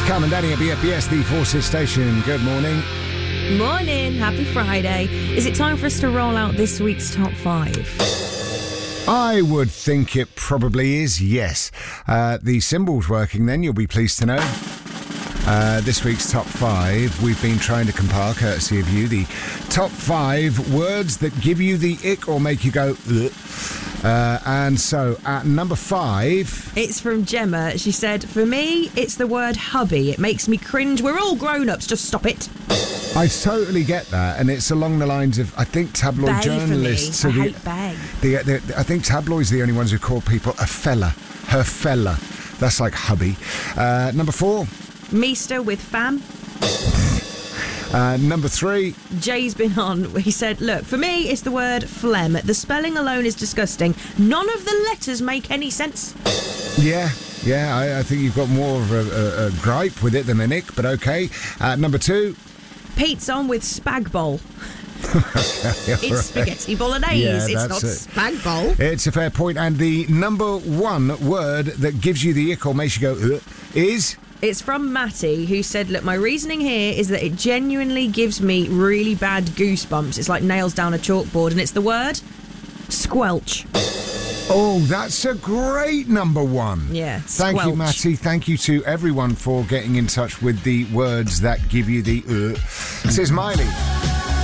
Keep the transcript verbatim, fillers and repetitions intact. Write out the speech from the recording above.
Carmen and Danny at B F B S, the Forces Station. Good morning. Morning. Happy Friday. Is it time for us to roll out this week's top five? I would think it probably is, yes. Uh, the symbol's working then, you'll be pleased to know. Uh, this week's top five, we've been trying to compile, courtesy of you, the top five words that give you the ick or make you go, ugh. Uh, and so, at number five... It's from Gemma. She said, for me, it's the word hubby. It makes me cringe. We're all grown-ups. Just stop it. I totally get that, and it's along the lines of, I think tabloid Bae journalists... For me. I the, hate bae. The, the, I think tabloids are the only ones who call people a fella. Her fella. That's like hubby. Uh, number four... Meester with fam. Uh, number three. Jay's been on. He said, look, for me, it's the word phlegm. The spelling alone is disgusting. None of the letters make any sense. Yeah, yeah, I, I think you've got more of a, a, a gripe with it than an ick, but okay. Uh, number two. Pete's on with spag bowl. It's right. Spaghetti bolognese. Yeah, it's not it. spag bowl. It's a fair point. And the number one word that gives you the ick or makes you go, ugh, is... It's from Matty, who said, look, my reasoning here is that it genuinely gives me really bad goosebumps. It's like nails down a chalkboard, and it's the word squelch. Oh, that's a great number one. Yeah, Thank squelch. you, Matty. Thank you to everyone for getting in touch with the words that give you the uh. This is Miley.